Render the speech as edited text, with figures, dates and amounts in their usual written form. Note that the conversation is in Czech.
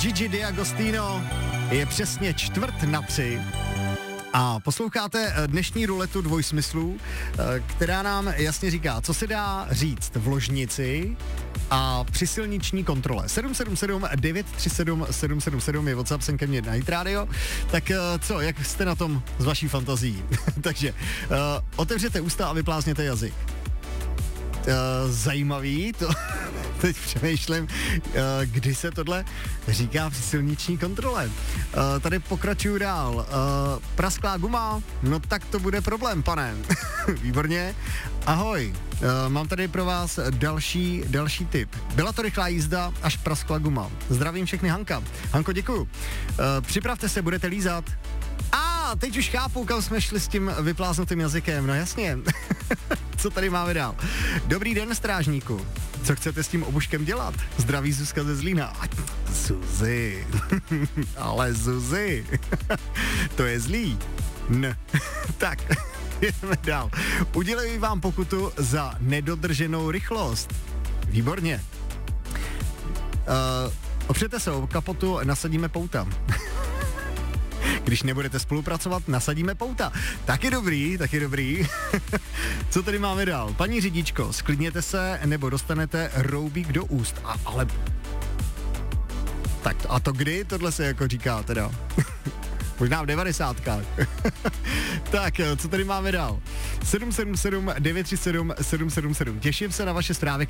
Gigi D'Agostino, je přesně 2:45 a posloucháte dnešní ruletu dvojsmyslů, která nám jasně říká, co se dá říct v ložnici a při silniční kontrole. 777 937 777 je WhatsApp sem ke mně na Hit Radio. Tak co, jak jste na tom s vaší fantazií? Takže otevřete ústa a vyplázněte jazyk. Zajímavý, to teď přemýšlím, kdy se tohle říká při silniční kontrole. Tady pokračuju dál. Prasklá guma, no tak to bude problém, pane. Výborně. Ahoj, mám tady pro vás další tip. Byla to rychlá jízda, až praskla guma. Zdravím všechny, Hanka. Hanko, děkuju. Připravte se, budete lízat. Teď už chápu, kam jsme šli s tím vypláznutým jazykem, no jasně. Co tady máme dál? Dobrý den, strážníku. Co chcete s tím obuškem dělat? Zdraví Zuzka ze Zlína. Zuzi. Ale Zuzi. To je zlý. Tak, jdeme dál. Uděluji vám pokutu za nedodrženou rychlost. Výborně. Opřete se o kapotu, nasadíme pouta. Když nebudete spolupracovat, nasadíme pouta. Taky dobrý. Co tady máme dál? Paní řidičko, sklidněte se, nebo dostanete roubík do úst. Ale... Tak a to kdy? Tohle se jako říká teda. Možná v 90kách. Tak, co tady máme dál? 777 937 777. Těším se na vaše zprávy.